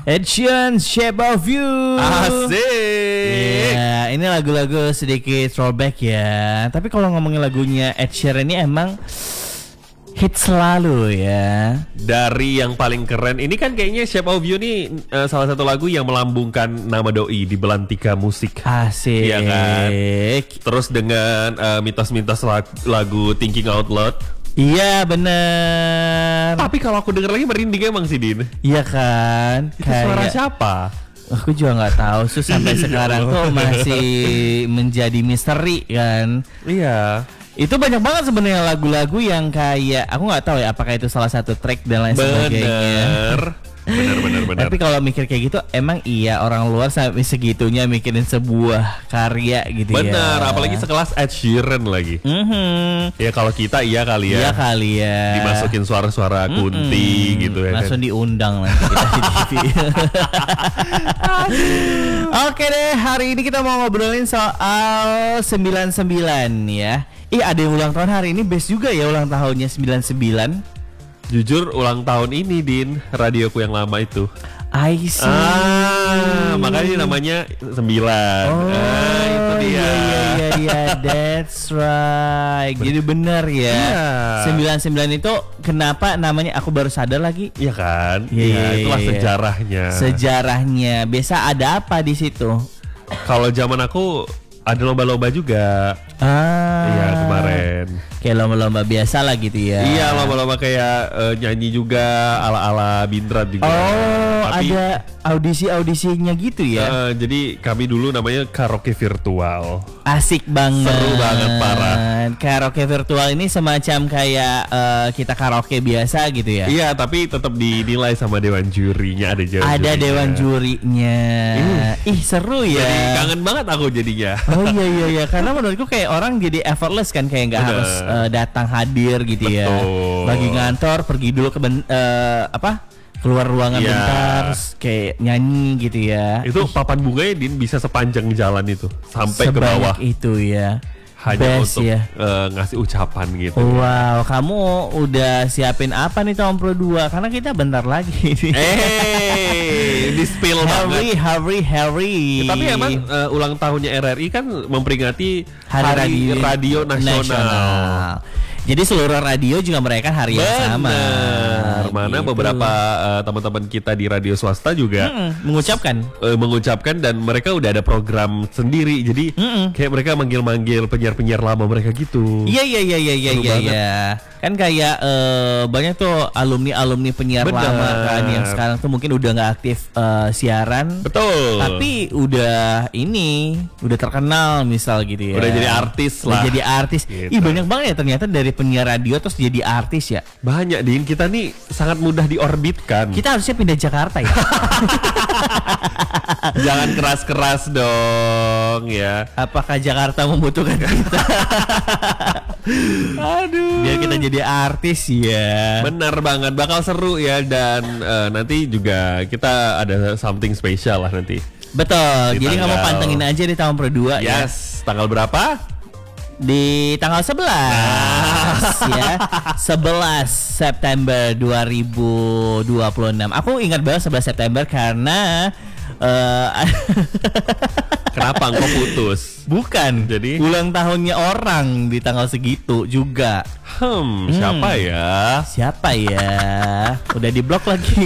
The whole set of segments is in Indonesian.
Ed Sheeran, Shape of You. Asik. Ya, ini lagu-lagu sedikit throwback ya. Tapi kalau ngomongin lagunya Ed Sheeran ini emang hit selalu ya. Dari yang paling keren, ini kan kayaknya Shape of You nih salah satu lagu yang melambungkan nama doi di belantika musik. Asik. Iya kan? Terus dengan mitos-mitos lagu Thinking Out Loud. Iya bener. Tapi kalau aku denger lagi merinding emang sih, Din. Iya kan? Itu suara siapa? Aku juga nggak tahu. So, sampai sekarang tuh masih menjadi misteri kan. Iya. Itu banyak banget sebenarnya lagu-lagu yang kayak aku nggak tahu ya apakah itu salah satu track dan lain sebagainya. Bener. Tapi kalau mikir kayak gitu emang iya orang luar sampai segitunya mikirin sebuah karya gitu ya. Bener, apalagi sekelas Ed Sheeran lagi. Ya kalau kita iya kali ya. Iya kali ya. Dimasukin suara-suara kunti gitu ya. Langsung diundang nanti kita di TV. Oke deh, hari ini kita mau ngobrolin soal 99 ya. Ada yang ulang tahun hari ini, best juga ya ulang tahunnya 99. Jujur ulang tahun ini, Din, radioku yang lama itu. I see. Makanya namanya 9. Itu dia. Iya, that's right. Jadi benar ya. 99 itu kenapa namanya, aku baru sadar lagi. Iya kan? Iya, itulah sejarahnya. Sejarahnya. Biasa ada apa di situ? Kalau zaman aku ada lomba-lomba juga. Iya, kemarin. Kayak lomba-lomba biasa lah gitu ya. Iya, lomba-lomba kayak nyanyi juga ala-ala Bintrat juga. Tapi ada audisi-audisinya gitu ya. Jadi kami dulu namanya karaoke virtual. Asik banget. Seru banget, parah. Karaoke virtual ini semacam kayak kita karaoke biasa gitu ya. Iya, tapi tetap dinilai sama dewan jurinya. Ada dewan jurinya. Seru ya. Jadi kangen banget aku jadinya. Oh iya, karena menurutku kayak orang jadi effortless kan, kayak nggak harus datang hadir gitu. Betul. Ya. Bagi ngantor pergi dulu ke keluar ruangan bentar, kayak nyanyi gitu ya. Itu papan bunganya, Din, bisa sepanjang jalan itu sampai ke bawah. Itu ya. Hanya best untuk ya. Ngasih ucapan gitu. Wow, kamu udah siapin apa nih tahun Pro 2? Karena kita bentar lagi. Di spill banget. Harry. Tapi emang ulang tahunnya RRI kan memperingati Hari Radio Nasional. Jadi seluruh radio juga merayakan hari yang sama. Mana gitu. beberapa teman-teman kita di radio swasta juga mengucapkan dan mereka udah ada program sendiri. Jadi kayak mereka manggil-manggil penyiar-penyiar lama mereka gitu. Iya. Kan kayak banyak tuh alumni penyiar lama kan yang sekarang tuh mungkin udah nggak aktif siaran. Betul. Tapi udah terkenal misal gitu ya. Udah jadi artis lah. Jadi artis. Gitu. Banyak banget ya ternyata dari penyiar radio terus jadi artis ya. Banyak, Din. Kita nih sangat mudah diorbitkan. Kita harusnya pindah Jakarta ya. Jangan keras-keras dong ya. Apakah Jakarta membutuhkan kita? Aduh. Biar kita jadi artis ya. Benar banget, bakal seru ya. Dan nanti juga kita ada something spesial lah nanti. Betul. Jadi kamu pantengin aja di tahun Pro 2 ya. Yes. Tanggal berapa? Di tanggal 11 ya. 11 September 2026. Aku ingat banget 11 September karena Kenapa engkau putus? Bukan. Jadi ulang tahunnya orang di tanggal segitu juga. Siapa ya? Udah diblok lagi.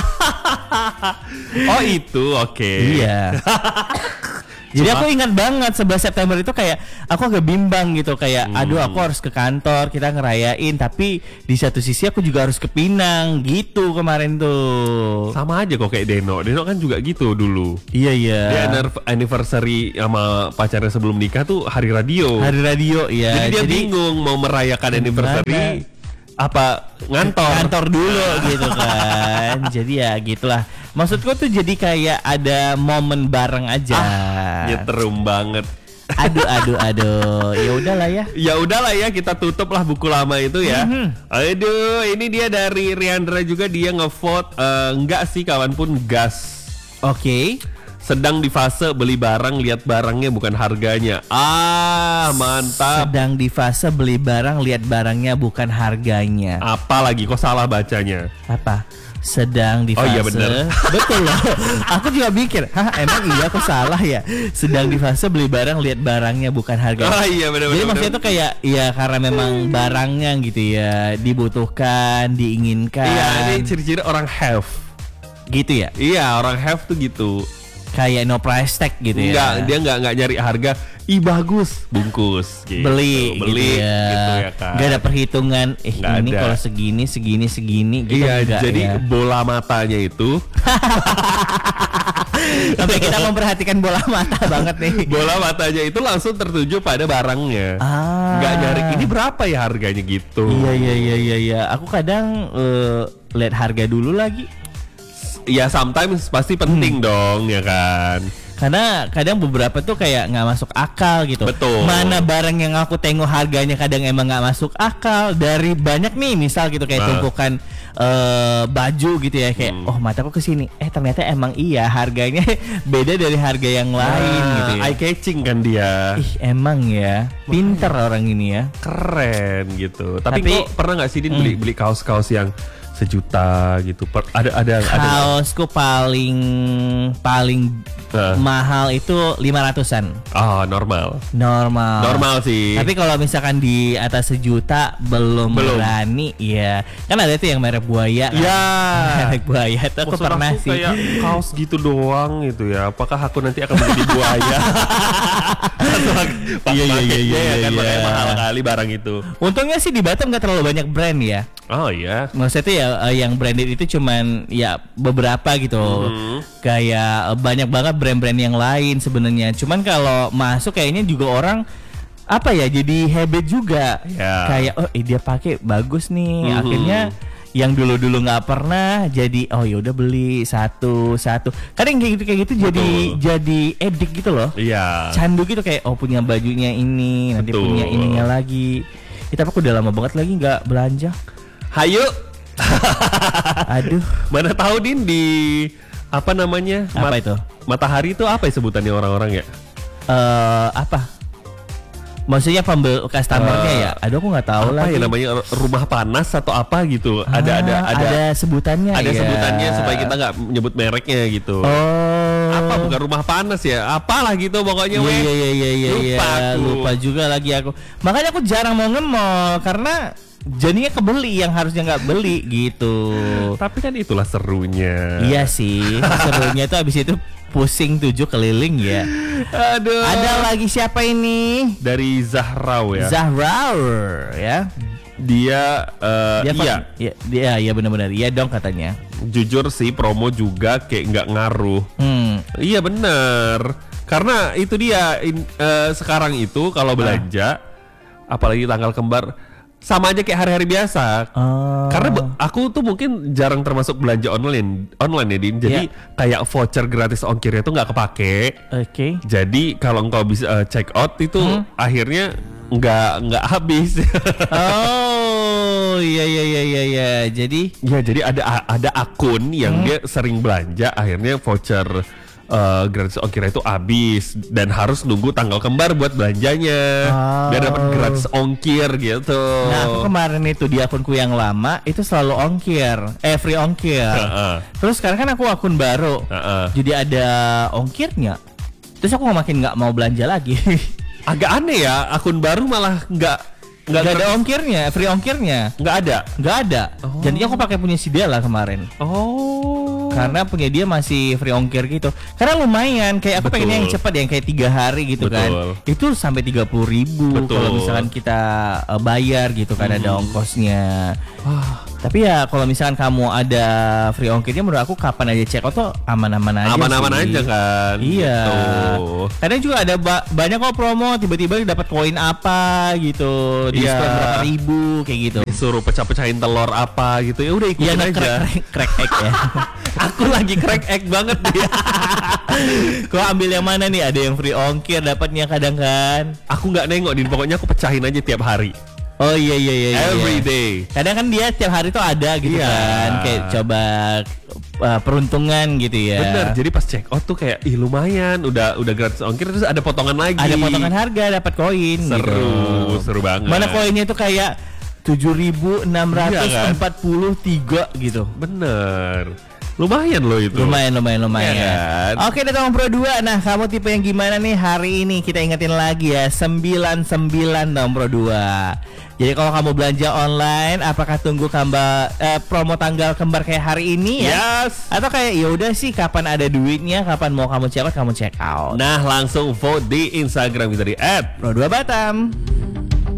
Oh itu, oke. Iya. Jadi aku ingat banget 11 September itu kayak aku agak bimbang gitu, kayak aduh aku harus ke kantor kita ngerayain, tapi di satu sisi aku juga harus ke Pinang gitu kemarin tuh. Sama aja kok kayak Deno kan juga gitu dulu. Iya. Dia anniversary sama pacarnya sebelum nikah tuh hari radio. Iya. Jadi dia bingung mau merayakan anniversary apa ngantor dulu gitu kan. Jadi ya gitulah. Maksudku tuh jadi kayak ada momen bareng aja. Nyeterum banget. Aduh. Ya udahlah ya, kita tutup lah buku lama itu ya. Aduh, ini dia dari Riandra juga, dia ngevote enggak sih kawan pun gas. Oke. Sedang di fase beli barang, lihat barangnya bukan harganya. Mantap. Sedang di fase beli barang, lihat barangnya bukan harganya. Apa lagi kok salah bacanya? Apa? sedang di fase. Oh iya bener. Betul loh. Aku juga mikir, emang iya aku salah ya. Sedang di fase beli barang lihat barangnya bukan harga. Oh iya benar. Jadi maksudnya tuh kayak ya karena memang barangnya gitu ya dibutuhkan, diinginkan. Iya, ini ciri-ciri orang have. Gitu ya. Iya, orang have tuh gitu. Kayak no price tag gitu ya. Dia enggak nyari harga. Ih bagus, bungkus gitu. Beli gitu ya kan. Gak ada perhitungan Nggak ini ada. kalau segini gitu. Iya, enggak, jadi ya. bola matanya itu Sampai kita memperhatikan bola mata banget nih. bola matanya itu langsung tertuju pada barangnya. Nggak nyari ini berapa ya harganya gitu. Iya. Aku kadang lihat harga dulu lagi. Ya sometimes pasti penting dong ya kan. Karena kadang beberapa tuh kayak nggak masuk akal gitu. Betul. Mana barang yang aku tengok harganya kadang emang nggak masuk akal. Dari banyak nih misal gitu kayak tumpukan baju gitu ya kayak oh mataku kesini. Ternyata emang iya harganya beda dari harga yang lain gitu ya. Eye catching kan dia. Ih emang ya pinter orang ini ya. Keren gitu. Tapi kok pernah nggak sih Din beli kaos-kaos yang 1 juta gitu? Ada Kaosku paling mahal itu 500-an. Normal sih. Tapi kalau misalkan di atas 1 juta belum berani ya. Kan ada tuh yang merek buaya kan? Ya. Merek buaya tuh aku Maksud pernah aku sih. kayak kaos gitu doang gitu ya. Apakah aku nanti akan menjadi buaya? Iya kan makanya mahal kali barang itu. Untungnya sih di Batam gak terlalu banyak brand ya. Oh iya. Maksudnya tuh ya yang branded itu cuman ya beberapa gitu. Kayak banyak banget brand-brand yang lain sebenarnya. Cuman kalau masuk kayaknya juga orang apa ya jadi habit juga. Ya. Kayak dia pakai bagus nih. Akhirnya yang dulu-dulu nggak pernah jadi ya udah beli satu. Kadang kayak gitu jadi edik gitu loh. Iya. Candu gitu kayak punya bajunya ini, nanti punya ininya lagi. Kita aku udah lama banget lagi nggak belanja. Hayu. Aduh. Mana tahu Din di apa namanya? Apa itu? Matahari itu apa ya sebutannya orang-orang ya? Apa? Maksudnya customernya ya? Aduh aku nggak tahu Apa lagi. ya namanya rumah panas atau apa gitu? Ada sebutannya. ada ya. sebutannya supaya kita nggak nyebut mereknya gitu. Apa bukan rumah panas ya? Apalah gitu pokoknya. Iya. Lupa juga lagi aku. Makanya aku jarang mau nge-mall karena jadinya kebeli yang harusnya nggak beli gitu. Tapi kan itulah serunya. Iya sih. Serunya tuh abis itu pusing 7 keliling ya. Aduh. Ada lagi siapa ini? Dari Zahrau ya. Zahrau ya. Dia Dia benar-benar iya dong katanya. Jujur sih promo juga kayak nggak ngaruh. Iya bener. Karena itu dia sekarang itu kalau belanja apalagi tanggal kembar sama aja kayak hari-hari biasa. Karena aku tuh mungkin jarang termasuk belanja online ya Din. Jadi kayak voucher gratis ongkirnya tuh nggak kepake. Oke. Jadi kalau engkau bisa check out itu akhirnya nggak habis. Iya. Jadi ada akun yang dia sering belanja akhirnya voucher gratis ongkir itu habis dan harus nunggu tanggal kembar buat belanjanya biar dapat gratis ongkir gitu. Nah aku kemarin itu di akunku yang lama itu selalu ongkir, free ongkir. Terus sekarang kan aku akun baru, jadi ada ongkirnya. Terus aku makin nggak mau belanja lagi. Agak aneh ya, akun baru malah nggak ada ongkirnya, free ongkirnya. Nggak ada. Jadinya aku pakai punya si Dela kemarin. Karena punya dia masih free ongkir gitu. Karena lumayan, kayak aku pengennya yang cepat yang kayak 3 hari gitu kan. Itu sampai 30.000 kalau misalkan kita bayar gitu kan ada ongkosnya. Tapi ya kalau misalkan kamu ada free ongkirnya menurut aku kapan aja check out tuh aman-aman aja. Aman-aman sih. aja kan. Iya. Gitu. Kadang juga ada banyak kok promo tiba-tiba dapat koin apa gitu, diskon berapa ribu kayak gitu. Disuruh pecah-pecahin telur apa gitu ya udah ikutin aja. Crack egg ya. Aku lagi crack egg banget dia. Kau ambil yang mana nih? Ada yang free ongkir dapatnya kadang kan. Aku nggak nengok Din, pokoknya aku pecahin aja tiap hari. Oh iya. Every day. Kadang kan dia tiap hari tuh ada gitu kan. Kayak coba peruntungan gitu ya. Bener, jadi pas check out tuh kayak lumayan, udah gratis ongkir terus ada potongan lagi. Ada potongan harga, dapat koin. Seru banget. Mana koinnya tuh kayak 7.643 gitu. Bener. Lumayan loh itu. Lumayan. Ya kan? Oke, Datang Pro 2. Nah, kamu tipe yang gimana nih hari ini? Kita ingetin lagi ya, 99 Datang Pro 2. Jadi kalau kamu belanja online, apakah tunggu promo tanggal kembar kayak hari ini ya? Yes. Atau kayak ya udah sih, kapan ada duitnya, kapan mau kamu check out, kamu check out. Nah, langsung vote di Instagram kita di @Pro2Batam.